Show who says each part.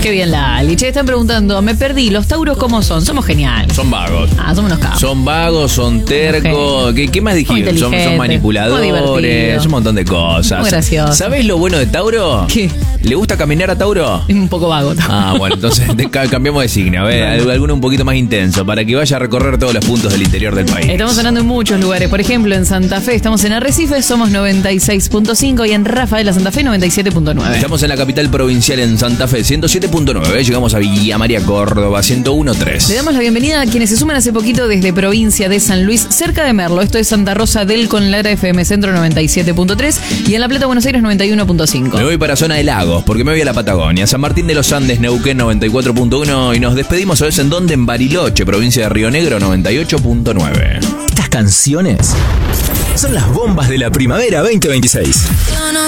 Speaker 1: Qué bien, Lali. Che, están preguntando, me perdí, ¿los tauros cómo son? Somos geniales.
Speaker 2: Son vagos.
Speaker 1: Somos unos cabos.
Speaker 2: Son vagos, son tercos. ¿Qué más dijiste? Son manipuladores, un montón de cosas.
Speaker 1: Muy gracioso.
Speaker 2: ¿Sabés lo bueno de Tauro?
Speaker 1: ¿Qué?
Speaker 2: ¿Le gusta caminar a Tauro?
Speaker 1: Es un poco vago.
Speaker 2: Bueno, entonces cambiamos de signo. Alguno un poquito más intenso para que vaya a recorrer todos los puntos del interior del país.
Speaker 1: Estamos sonando en muchos lugares. Por ejemplo, en Santa Fe estamos en Arrecife, somos 96.5 y en Rafaela, Santa Fe, 97.9.
Speaker 2: Estamos en la capital provincial en Santa Fe, 107.9. Llegamos a Villa María, Córdoba, 101.3.
Speaker 1: Le damos la bienvenida a quienes se suman hace poquito desde provincia de San Luis, cerca de Merlo. Esto es Santa Rosa del Conlara, FM Centro 97.3 y en La Plata, Buenos Aires, 91.5.
Speaker 2: Me voy para zona de lagos, porque me voy a la Patagonia. San Martín de los Andes, Neuquén, 94.1 y nos despedimos, ¿sabes en dónde? En Bariloche, provincia de Río Negro, 98.9.
Speaker 3: Estas canciones son las bombas de la primavera 2026.